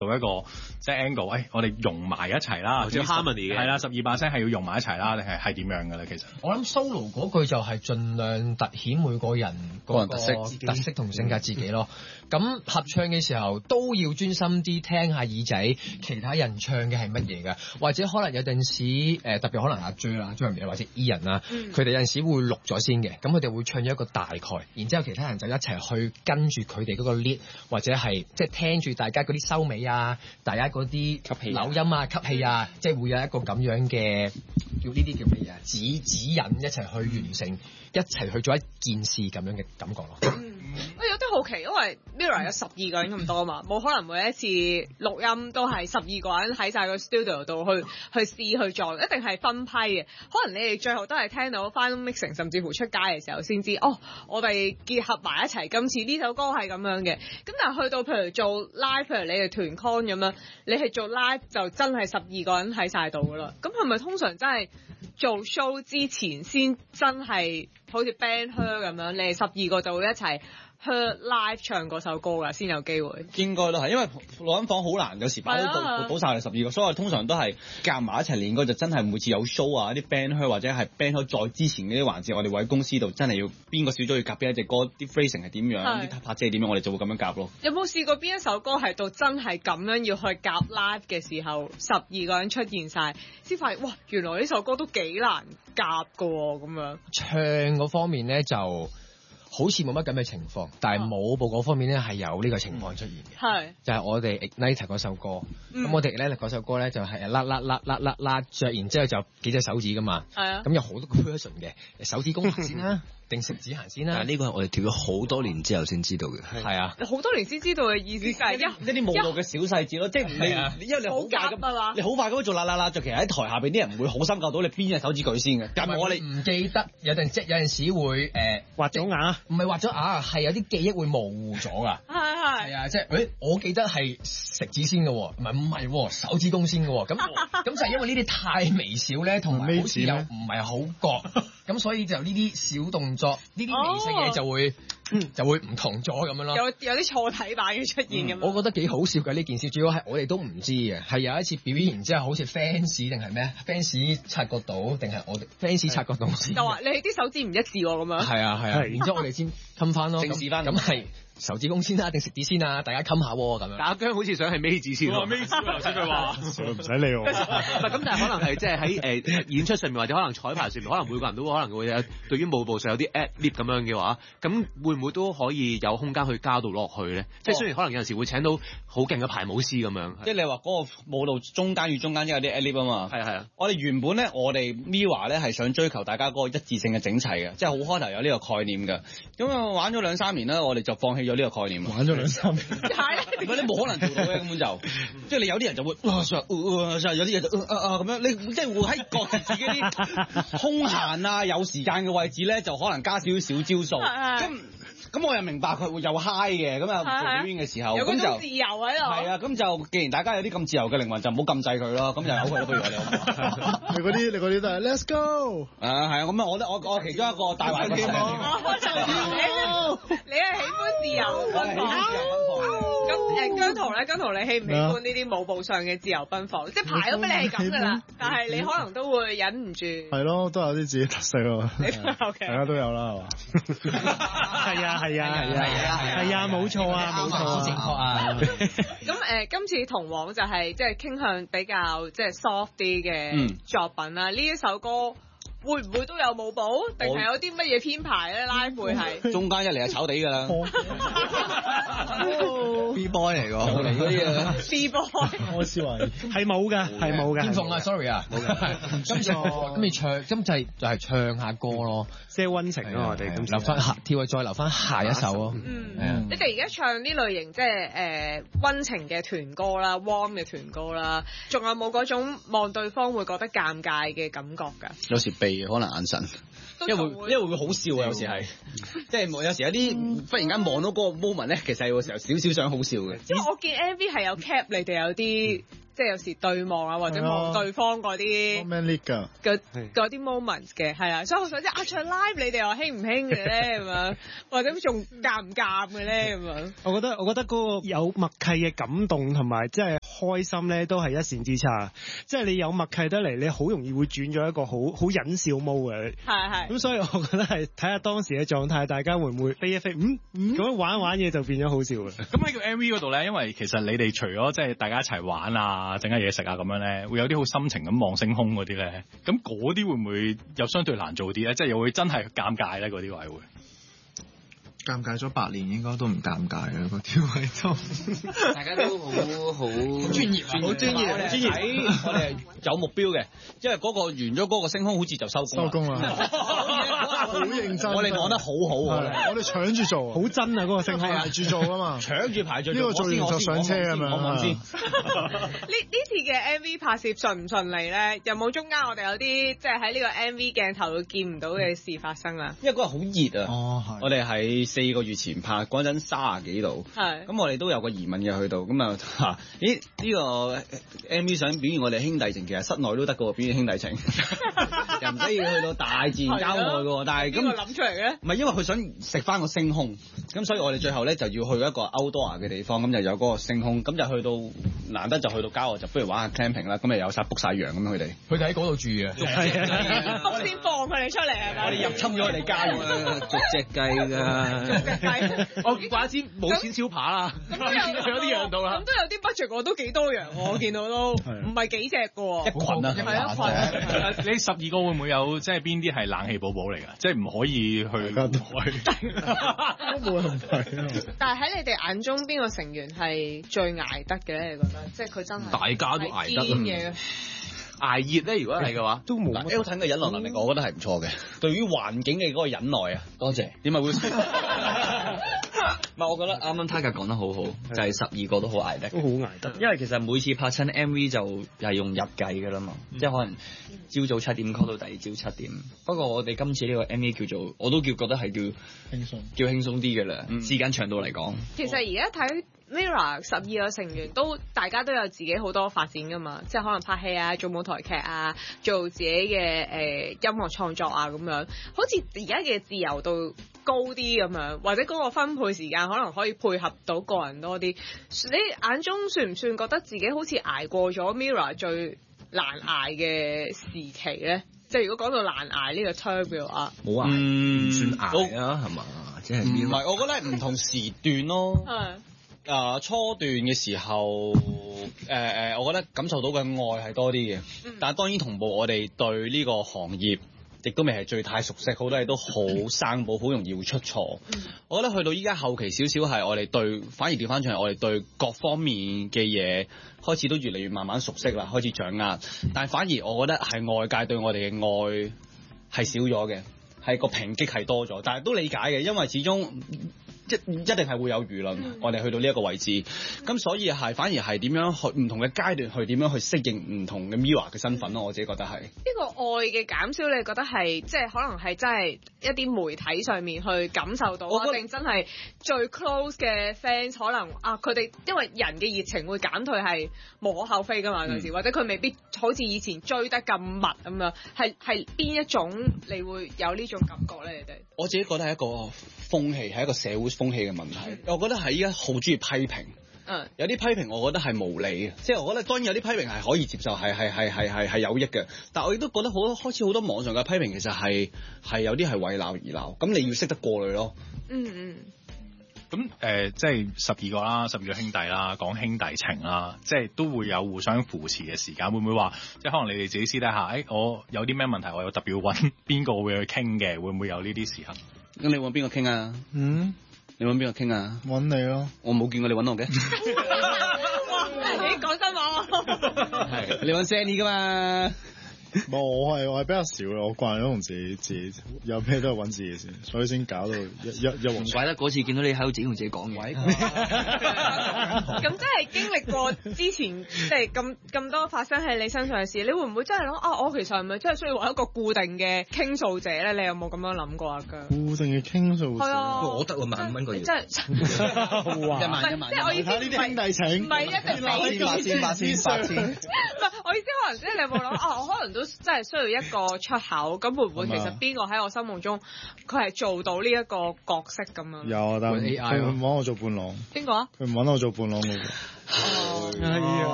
一個即係 angle，我哋融埋一齊啦， 好似 harmony 嘅， 係啦，12把聲係要融埋一齊啦，定係點樣嘅咧？其實我諗 solo 嗰句就係盡量凸顯每個人嗰個特色同性格自己咯。咁合唱嘅時候都要專心啲聽下耳仔，其他人唱嘅係乜嘢㗎？或者可能有陣時特別可能阿 J 啦、張或者 E 人啊，佢哋有陣時會錄咗先嘅，咁佢哋會唱咗一個大概，然之後其他人就一齊去跟住佢哋嗰個 lead，或者係即係聽住大家嗰啲收尾啊，大家嗰啲扭音啊、吸氣啊，即係會有一個咁樣嘅叫呢啲叫乜嘢啊？指引一齊去完成，一齊去做一件事咁樣嘅感覺咯。 我有啲好奇，因為 Mirror 有12個人咁多嘛，冇可能每一次錄音都係12個人喺晒個 studio 度去試去做，一定係分批嘅。可能你哋最後都係聽到 final mixing，甚至乎出街嘅時候先知，我哋結合埋一齊，今次呢首歌係咁樣嘅。咁但係去到譬如做 live， 譬如你哋團 con 咁樣，你係做 live 就真係12個人喺晒度噶啦。咁係咪通常真係做 show 之前先真係好似 band her 咁樣，你哋12個就會一齊去 live 唱嗰首歌㗎，先有機會。 應該都係，因為錄音房好難，有時擺到晒嚟12個，所以我通常都係夾埋一齊練歌，就真係每次有 show 啊，啲 band her 或者係 band her 再之前嗰啲環節，我哋會喺公司度真係要邊個小組要夾邊一隻歌，啲 phrasing 係點樣，啲拍子係點樣，我哋就會咁樣夾咯。 有冇試過邊一首歌係到真係咁樣要去夾 live 嘅時候，12個人出現晒，先發現哇，原來呢首歌都幾難夾㗎喎，咁樣。 唱嗰方面咧就好似冇乜咁嘅情況，但係舞步嗰方面咧係有呢個情況出現嘅。 係就係我哋 Ignite 嗰首歌，咁我哋 Ignite 嗰首歌咧就係拉着，然之後就幾隻手指噶嘛。係啊。咁有好多個 version 嘅，手指公行先啦，定食指行先啦。 呢個係我哋跳咗好多年之後先知道嘅。係啊。 好多年先知道嘅意思就係一啲舞蹈嘅小細節咯，即係因為你好快咁，你好快咁做拉着，其實喺台下邊啲人唔會好深究到你邊隻手指舉先嘅。 咁我哋唔記得，有陣時會畫咗牙， 唔係畫咗牙，係有啲記憶會模糊咗㗎。係啊，即係我記得係食指先嘅喎，唔係手指公先嘅喎。咁就係因為呢啲太微小咧，同埋好似又唔係好覺，咁所以就呢啲小動作，呢啲微細嘢就會唔同咗咁樣咯。 有啲錯體版嘅出現咁樣。 我覺得幾好笑㗎呢件事，主要係我哋都唔知嘅，係有一次表演完之後，好似 fans 定係咩 fans 察覺到，定係我哋 fans 察覺到先。 就話你啲手指唔一致喎咁樣。 係啊，然之後我哋先冚翻咯， 正視翻。 咁係手指公先啦，定食指先啊？大家冚下喎咁樣。 打姜好似想係尾指先喎。 尾指頭先佢話， 唔使理我。 唔係咁，但係可能係即係喺演出上面或者可能彩排上面，可能每個人都可能會有對於舞步上有啲 ad lib 咁樣嘅話，咁會唔會都可以有空間去加到落去咧？即係雖然可能有陣時會請到好勁嘅排舞師咁樣。 即係你話嗰個舞蹈中間與中間有啲 ad lib 啊嘛。係啊。我哋原本咧，我哋 Mirror 咧係想追求大家嗰個一致性嘅整齊嘅，即係好開頭有呢個概念嘅。咁玩咗2-3年啦，我哋就放棄咗呢個概念。 玩咗2-3年。 係。你冇可能做到嘅根本就，即係你有啲人就會有啲嘢就咁樣，你即係會喺各自己啲空閒啊有時間嘅位置咧，就可能加少少招數。咁我又明白佢會有 high 嘅，咁啊做表演嘅時候， 有嗰種自由喺度。 係啊，咁就既然大家有啲咁自由嘅靈魂，就唔好禁制佢咯。咁就由佢咯，不如我哋。 你嗰啲都係 Let's go。 係啊，咁我其中一個大環境。 你係喜歡自由奔放。咁姜濤你喜唔喜歡呢啲舞步上嘅自由奔放？即係排都俾你係咁噶啦，但係你可能都會忍唔住。係咯，都有啲自己特色咯。 大家都有啦，係嘛？係啊，冇錯啊， 正確啊。 咁今次同往就係即係傾向比較即係 soft 啲嘅作品啦。呢一首歌會唔會都有舞步，定係有啲乜嘢編排咧？拉會係中間一嚟係炒地㗎啦。 B boy 嚟㗎， 我嚟嗰啲啊。 B boy， 我思維係冇㗎，係冇㗎。 邊鳳啊 ，sorry 啊，冇㗎。今次就係唱下歌咯， 即係溫情咯，我哋留翻再留翻下一首咯。 你哋而家唱呢類型即係溫情嘅團歌啦 ，warm 嘅團歌啦，仲有冇嗰種望對方會覺得尷尬嘅感覺㗎？ 有時避可能眼神。因為會好笑啊，有時係，即係有時有啲忽然間望到嗰個 moment 咧，其實有時候少少想好笑嘅。 因為我見 MV 係有 cap 你哋有啲即即係有時對望啊，或者望對方嗰啲 romantic 㗎嗰啲 moments 嘅，係啊，所以我想知唱 live 你哋又興唔興嘅咧咁樣，或者仲夾唔夾嘅咧咁樣？ 我覺得嗰個有默契嘅感動同埋即係開心咧，都係一線之差。即係你有默契得嚟，你好容易會轉咗一個好忍笑 mode 嘅。係。咁所以我覺得係睇下當時嘅狀態，大家會唔會飛一飛？咁樣玩嘢就變咗好笑啦。 咁喺個 MV 嗰度咧，因為其實你哋除咗即係大家一齊玩啊、整下嘢食啊咁樣咧，會有啲好心情咁望星空嗰啲咧，咁嗰啲會唔會又相對難做啲咧？即係又會真係尷尬咧，嗰啲位會。 尷尬咗8年，應該都唔尷尬嘅嗰條位都， 大家都好專業， 好專業。 我哋係有目標嘅，因為嗰個完咗嗰個星空好似就收工啦。 好認真， 我哋講得好好， 我哋搶住做， 好真啊！嗰個星空排住做啊嘛， 搶住排住呢個做完就上車咁樣。 呢次嘅 MV 拍攝順唔順利咧？有冇中間我哋有啲即係喺呢個 MV 鏡頭度見唔到嘅事發生啊？ 因為嗰日好熱啊，我哋喺4個月前拍嗰陣30幾度，咁我哋都有個疑問嘅去到，咁啊咦呢個 MV 想表現我哋兄弟情，其實室內都得嘅喎，表現兄弟情，又唔使要去到大自然郊外嘅喎，但係咁諗出嚟嘅？ 唔係因為佢想食翻個星空，咁所以我哋最後咧就要去一個 outdoor 嘅地方，咁就有嗰個星空，咁就去到難得就去到郊外，就不如玩下 camping 啦，咁咪有晒 book 晒羊咁樣佢哋喺嗰度住嘅， book 先放佢哋出嚟係咪？ 我哋入侵咗佢哋家園，逐隻雞㗎。 我怪之冇錢超扒啦， 咁都有啲羊到啦，咁都有啲 budget 我都幾多羊我見到都唔係幾隻嘅喎， 一群啊， 係一群。 你12個會唔會有即係邊啲係冷氣寶寶嚟㗎？即係唔可以去都冇問題。 但係喺你哋眼中邊個成員係最捱得嘅咧？你覺得？即係佢真係大家都捱得嘅。 捱熱咧，如果係嘅話， 都冇。 Elton 嘅忍耐能力，我覺得係唔錯嘅。對於環境嘅嗰個忍耐啊， 多謝。 點解會？ 唔係，我覺得啱啱 Tiger 講得好好，就係12個都好捱得， 都好捱得。 因為其實每次拍親 MV 就係用日計㗎啦嘛，即係可能朝早7點 call 到第二朝7點。不過我哋今次呢個 MV 叫做，我都覺得係叫輕鬆啲㗎啦，時間長度嚟講。 其實而家睇Mirror 12個成員都大家都有自己好多發展㗎嘛，即係可能拍戲啊、做舞台劇啊、做自己嘅音樂創作啊咁樣，好似而家嘅自由度高啲咁樣，或者嗰個分配時間可能可以配合到個人多啲。你眼中算唔算覺得自己好似捱過咗 Mirror 最難捱嘅時期咧？即係如果講到難捱呢個 term 嘅話， 冇啊，唔算捱啊，係嘛？即係唔係，我覺得係唔同時段咯。初段嘅時候，我覺得感受到嘅愛係多啲嘅，但係當然同步我哋對呢個行業亦都未係最太熟悉，好多嘢都好生保，好容易會出錯。我覺得去到依家後期少少係我哋對，反而調翻轉係我哋對各方面嘅嘢開始都越嚟越慢慢熟悉啦，開始掌握。但係反而我覺得係外界對我哋嘅愛係少咗嘅，係個抨擊係多咗，但係都理解嘅，因為始終一定係會有輿論，我哋去到呢一個位置，咁所以係反而係點樣去唔同嘅階段去點樣去適應唔同嘅 Mirror 嘅身份咯，我自己覺得係呢個愛嘅減少，你覺得係即係可能係真係一啲媒體上面去感受到啊，定真係最 close 嘅 fans 可能啊佢哋因為人嘅熱情會減退係無可厚非㗎嘛，有時或者佢未必好似以前追得咁密咁樣，係邊一種你會有呢種感覺咧？你哋我自己覺得係一個風氣，係一個社會風氣嘅問題。我覺得係依家好中意批評，有啲批評我覺得係無理嘅，即係我覺得當然有啲批評係可以接受，係有益嘅。但我亦都覺得開始好多網上嘅批評其實係有啲係為鬧而鬧，咁你要識得過濾咯。 咁即係12個啦，12個兄弟啦，講兄弟情啦，即係都會有互相扶持嘅時間。會唔會話即係可能你哋自己私底下，我有啲咩問題，我有特別要揾邊個會去傾嘅？會唔會有呢啲時候？ 咁你揾邊個傾啊？你揾邊個傾啊？ 揾你咯。 我冇見過你揾我嘅。 哇！你講真話喎。 係你揾 Sandy 噶嘛？ 我係比較少嘅，我慣咗同自己有咩都係揾自己先，所以先搞到一唔怪得嗰次見到你喺度自己同自己講嘢。 咁真係經歷過之前即係咁多發生喺你身上嘅事，你會唔會真係諗啊？我其實係咪真係需要揾一個固定嘅傾訴者咧？你有冇咁樣諗過啊？ 固定嘅傾訴者， 我得喎，15,000個月， 真係哇即係我意思呢啲兄弟情， 唔係一定俾八千。 唔係，我意思可能即係你有冇諗啊？我可能都真係需要一個出口，咁會唔會其實邊個喺我心目中佢係做到呢一個角色咁樣？ 有啊，但係佢唔揾我做伴郎。 邊個啊？ 佢唔揾我做伴郎嗰個。 哦。 係啊。